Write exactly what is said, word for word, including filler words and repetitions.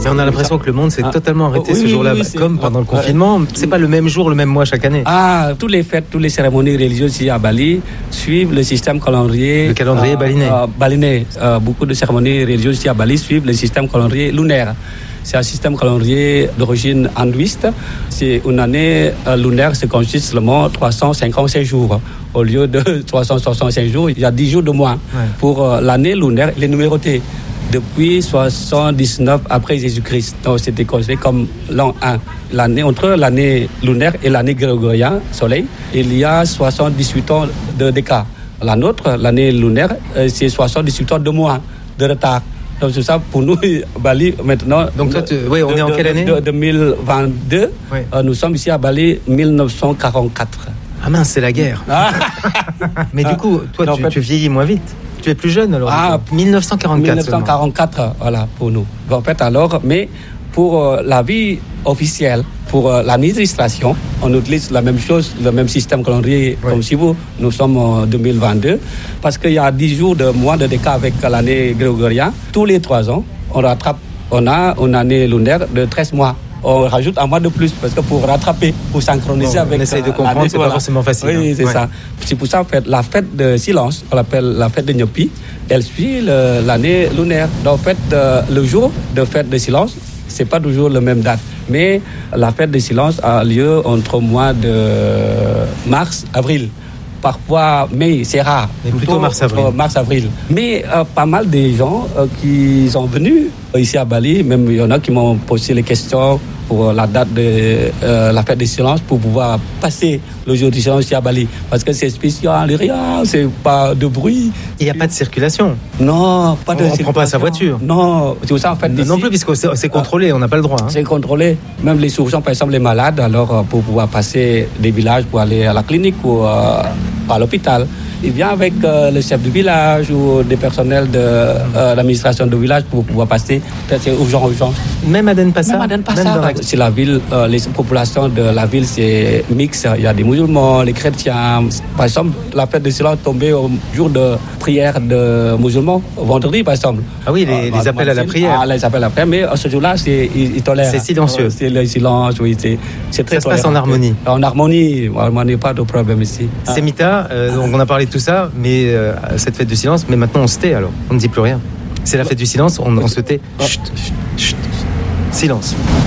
Mais on a l'impression que le monde s'est ah. totalement arrêté oui, ce jour-là, oui, oui, comme pendant le confinement. Euh, c'est pas le même jour, le même mois chaque année. Ah, toutes les fêtes, toutes les cérémonies religieuses ici à Bali suivent le système calendrier. Le calendrier euh, balinais. Euh, balinais. Euh, beaucoup de cérémonies religieuses ici à Bali suivent le système calendrier lunaire. C'est un système calendrier d'origine hindouiste. C'est une année euh, lunaire se constitue seulement trois cent cinquante-cinq jours. Au lieu de trois cent soixante-cinq jours, il y a dix jours de moins. Ouais. Pour euh, l'année lunaire, elle est numérotée. Depuis soixante-dix-neuf après Jésus-Christ. Donc c'était considéré comme l'an un. L'année, entre l'année lunaire et l'année grégorienne, soleil, il y a soixante-dix-huit ans de d'écart. La nôtre, l'année lunaire, c'est soixante-dix-huit ans de moins de retard. Donc c'est ça pour nous, Bali, maintenant. Donc toi, tu, oui, on de, est en quelle année de, de, deux mille vingt-deux, oui. euh, nous sommes ici à Bali, dix-neuf cent quarante-quatre. Ah mince, c'est la guerre. Ah. Mais du coup, toi, non, tu, fait... tu vieillis moins vite. Tu es plus jeune alors. Ah, dix-neuf cent quarante-quatre. dix-neuf cent quarante-quatre, seulement. Voilà, pour nous. En fait, alors, mais pour euh, la vie officielle, pour euh, l'administration, on utilise la même chose, le même système calendrier oui. comme si vous. Nous sommes en deux mille vingt-deux, parce qu'il y a dix jours de moins de décart avec l'année grégorienne. Tous les trois ans, on rattrape, on a une année lunaire de treize mois. On rajoute un mois de plus parce que pour rattraper, pour synchroniser bon, avec. On essaie de comprendre, c'est voilà. pas forcément facile. Oui, hein. c'est ouais. ça. C'est pour ça en fait la fête de silence, on l'appelle la fête de Nyopi, elle suit le, l'année lunaire. Donc en fait, euh, le jour de fête de silence, c'est pas toujours la même date, mais la fête de silence a lieu entre mois de mars, avril. Parfois, mais c'est rare. Mais plutôt, plutôt mars-avril. Euh, mars-avril. Mais euh, pas mal de gens euh, qui sont venus ici à Bali, même il y en a qui m'ont posé les questions pour la date de euh, la fête du silence, pour pouvoir passer le jour du silence ici à Bali. Parce que c'est spécial, rien, c'est pas de bruit. Il n'y a pas de circulation. Non, pas de on circulation. On ne prend pas sa voiture. Non, c'est ça en fait. Non plus, puisque c'est, c'est contrôlé, on n'a pas le droit. Hein. C'est contrôlé. Même les sourds, par exemple, les malades, alors pour pouvoir passer des villages pour aller à la clinique ou euh, à l'hôpital, il vient avec euh, le chef du village ou des personnels de euh, l'administration du village pour pouvoir passer. Peut-être c'est urgent, urgent. Même à Denpasar. Même à Denpasar. La... C'est la ville, euh, les populations de la ville, c'est mix. Il y a des musulmans, les chrétiens. Par exemple, la fête de silence tombée au jour de prière de musulmans, vendredi par exemple. Ah oui, les, euh, les appels à la prière. Ah, les appels à la prière, mais ce jour-là, c'est, ils, ils tolèrent. C'est silencieux. C'est le silence, oui. C'est, c'est très Ça se passe en harmonie. En harmonie, on n'a pas de problème ici. Semita, euh, donc on a parlé de tout ça, mais euh, cette fête du silence, mais maintenant on se tait alors, on ne dit plus rien. C'est la fête du silence, on, on se tait. Chut, chut, chut. Silence.